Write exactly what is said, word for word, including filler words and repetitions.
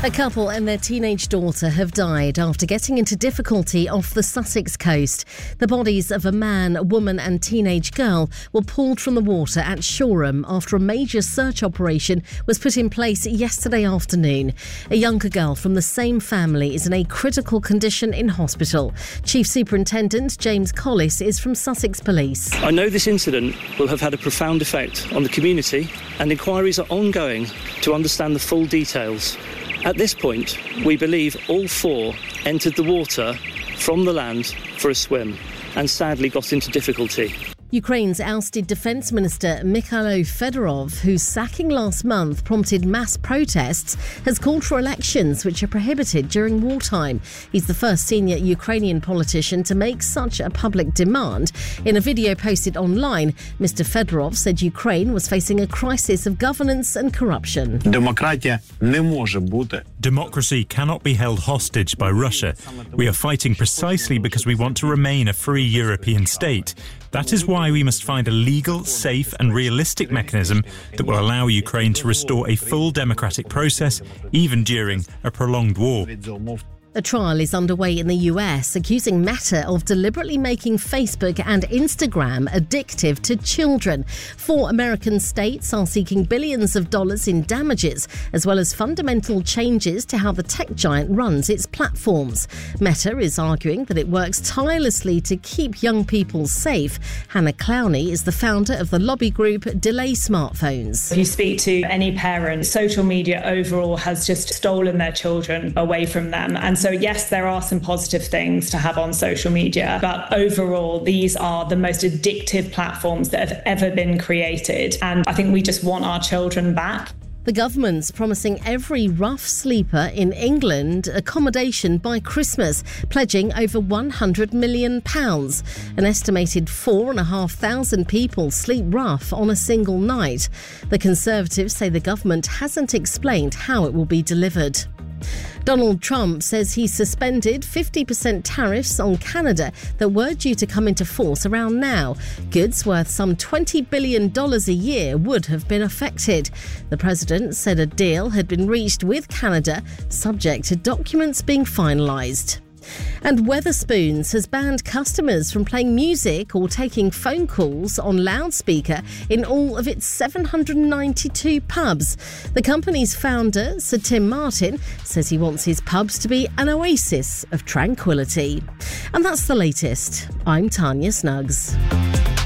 A couple and their teenage daughter have died after getting into difficulty off the Sussex coast. The bodies of a man, a woman and teenage girl were pulled from the water at Shoreham after a major search operation was put in place yesterday afternoon. A younger girl from the same family is in a critical condition in hospital. Chief Superintendent James Collis is from Sussex Police. I know this incident will have had a profound effect on the community, and inquiries are ongoing to understand the full details. At this point, we believe all four entered the water from the land for a swim and sadly got into difficulty. Ukraine's ousted Defence Minister Mikhailo Fedorov, whose sacking last month prompted mass protests, has called for elections which are prohibited during wartime. He's the first senior Ukrainian politician to make such a public demand. In a video posted online, Mister Fedorov said Ukraine was facing a crisis of governance and corruption. Democracy cannot be held hostage by Russia. We are fighting precisely because we want to remain a free European state. That is why we must find a legal, safe and realistic mechanism that will allow Ukraine to restore a full democratic process, even during a prolonged war. A trial is underway in the U S accusing Meta of deliberately making Facebook and Instagram addictive to children. Four American states are seeking billions of dollars in damages, as well as fundamental changes to how the tech giant runs its platforms. Meta is arguing that it works tirelessly to keep young people safe. Hannah Clowney is the founder of the lobby group Delay Smartphones. If you speak to any parent, social media overall has just stolen their children away from them. And so So yes, there are some positive things to have on social media, but overall, these are the most addictive platforms that have ever been created. And I think we just want our children back. The government's promising every rough sleeper in England accommodation by Christmas, pledging over one hundred million pounds. An estimated four and a half thousand people sleep rough on a single night. The Conservatives say the government hasn't explained how it will be delivered. Donald Trump says he suspended fifty percent tariffs on Canada that were due to come into force around now. Goods worth some twenty billion dollars a year would have been affected. The president said a deal had been reached with Canada, subject to documents being finalised. And Wetherspoons has banned customers from playing music or taking phone calls on loudspeaker in all of its seven hundred ninety-two pubs. The company's founder, Sir Tim Martin, says he wants his pubs to be an oasis of tranquility. And that's the latest. I'm Tanya Snuggs.